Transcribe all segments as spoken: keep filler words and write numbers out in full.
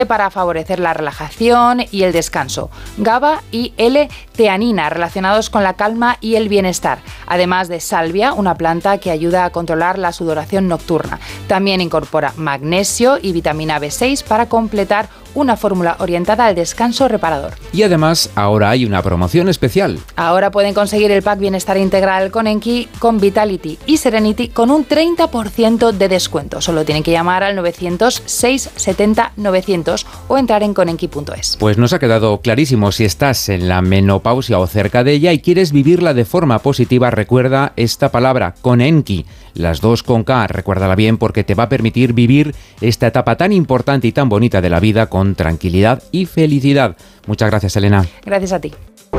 para favorecer la relajación y el descanso. GABA y L-teanina, relacionados con la calma y el bienestar. Además de salvia, una planta que ayuda a controlar la sudoración nocturna. También incorpora magnesio y vitamina B seis para completar una fórmula orientada al descanso reparador. Y además, ahora hay una promoción especial. Ahora pueden conseguir el pack Bienestar Integral con Enki, con Vitality y Serenity con un treinta por ciento de descuento. Solo tienen que llamar al novecientos seis setenta novecientos o entrar en conenki punto es. Pues nos ha quedado clarísimo. Si estás en la menopausia o cerca de ella y quieres vivirla de forma positiva, recuerda esta palabra, Conenki. Las dos con K, recuérdala bien porque te va a permitir vivir esta etapa tan importante y tan bonita de la vida con tranquilidad y felicidad. Muchas gracias, Elena. Gracias a ti.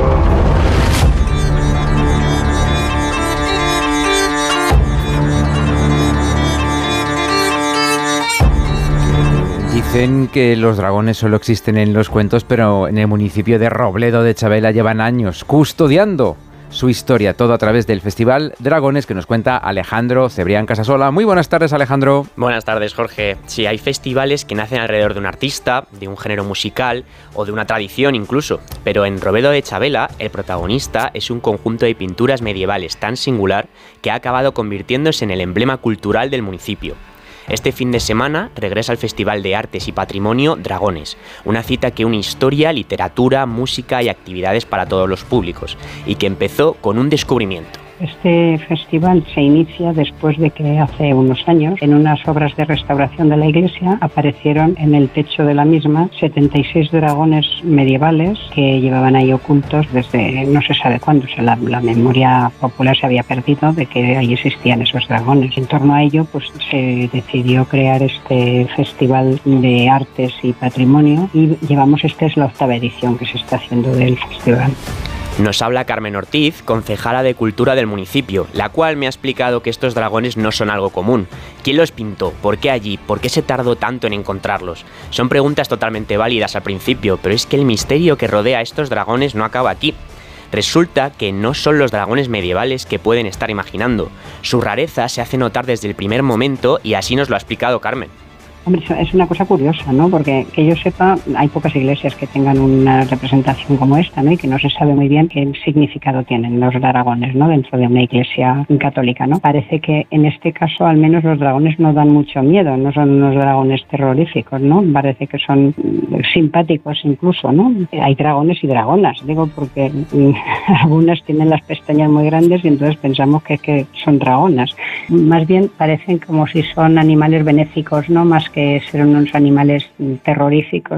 Dicen que los dragones solo existen en los cuentos, pero en el municipio de Robledo de Chavela llevan años custodiando su historia, todo a través del Festival Dragones que nos cuenta Alejandro Cebrián Casasola. Muy buenas tardes, Alejandro. Buenas tardes, Jorge. Sí, hay festivales que nacen alrededor de un artista, de un género musical o de una tradición incluso, pero en Robledo de Chavela el protagonista es un conjunto de pinturas medievales tan singular que ha acabado convirtiéndose en el emblema cultural del municipio. Este fin de semana regresa al Festival de Artes y Patrimonio Dragones, una cita que une historia, literatura, música y actividades para todos los públicos, y que empezó con un descubrimiento. Este festival se inicia después de que hace unos años, en unas obras de restauración de la iglesia, aparecieron en el techo de la misma setenta y seis dragones medievales que llevaban ahí ocultos desde no se sabe cuándo. O sea, la, la memoria popular se había perdido de que ahí existían esos dragones. En torno a ello, pues se decidió crear este Festival de Artes y Patrimonio y llevamos, esta es la octava edición que se está haciendo del festival. Nos habla Carmen Ortiz, concejala de Cultura del municipio, la cual me ha explicado que estos dragones no son algo común. ¿Quién los pintó? ¿Por qué allí? ¿Por qué se tardó tanto en encontrarlos? Son preguntas totalmente válidas al principio, pero es que el misterio que rodea a estos dragones no acaba aquí. Resulta que no son los dragones medievales que pueden estar imaginando. Su rareza se hace notar desde el primer momento y así nos lo ha explicado Carmen. Hombre, es una cosa curiosa, ¿no? Porque que yo sepa, hay pocas iglesias que tengan una representación como esta, ¿no? Y que no se sabe muy bien qué significado tienen los dragones, ¿no? Dentro de una iglesia católica, ¿no? Parece que en este caso, al menos, los dragones no dan mucho miedo, no son unos dragones terroríficos, ¿no? Parece que son simpáticos incluso, ¿no? Hay dragones y dragonas, digo, porque algunas tienen las pestañas muy grandes y entonces pensamos que, que son dragonas. Más bien parecen como si son animales benéficos, ¿no? Más que ser unos animales terroríficos.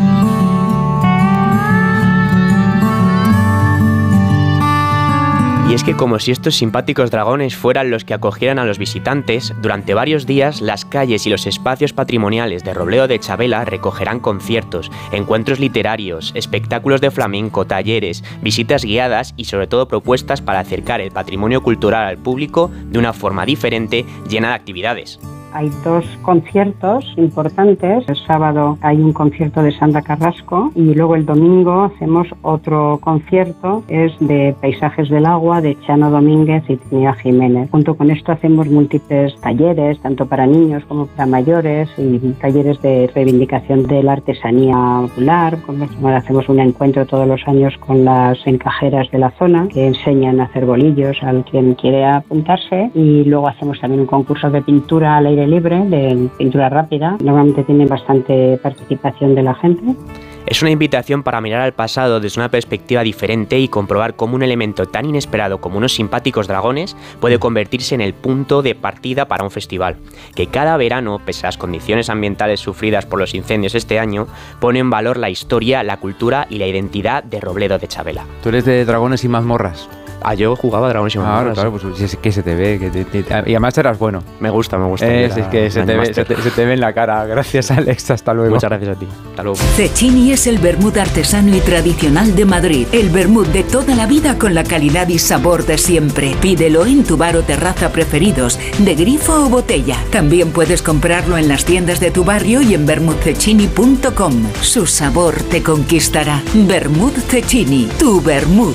Y es que como si estos simpáticos dragones fueran los que acogieran a los visitantes, durante varios días las calles y los espacios patrimoniales de Robledo de Chavela recogerán conciertos, encuentros literarios, espectáculos de flamenco, talleres, visitas guiadas y sobre todo propuestas para acercar el patrimonio cultural al público de una forma diferente, llena de actividades. Hay dos conciertos importantes. El sábado hay un concierto de Sandra Carrasco y luego el domingo hacemos otro concierto, es de Paisajes del Agua, de Chano Domínguez y Trinidad Jiménez. Junto con esto hacemos múltiples talleres, tanto para niños como para mayores, y talleres de reivindicación de la artesanía popular. Como hacemos un encuentro todos los años con las encajeras de la zona que enseñan a hacer bolillos al quien quiere apuntarse, y luego hacemos también un concurso de pintura al aire libre, de pintura rápida. Normalmente tiene bastante participación de la gente. Es una invitación para mirar al pasado desde una perspectiva diferente y comprobar cómo un elemento tan inesperado como unos simpáticos dragones puede convertirse en el punto de partida para un festival, que cada verano, pese a las condiciones ambientales sufridas por los incendios este año, pone en valor la historia, la cultura y la identidad de Robledo de Chavela. ¿Tú eres de dragones y mazmorras? Ah, yo jugaba Dragones y Mazmorras. Ah, claro, pues es que se te ve. Que te, te, y además eras bueno. Me gusta, me gusta. Es, es que se te, ve, se, te, se te ve en la cara. Gracias, Alex. Hasta luego. Muchas gracias a ti. Hasta luego. Cecchini es el vermut artesano y tradicional de Madrid. El vermut de toda la vida con la calidad y sabor de siempre. Pídelo en tu bar o terraza preferidos, de grifo o botella. También puedes comprarlo en las tiendas de tu barrio y en vermut cecchini punto com. Su sabor te conquistará. Vermut Cecchini, tu vermut.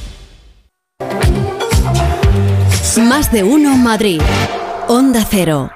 Más de uno Madrid. Onda Cero.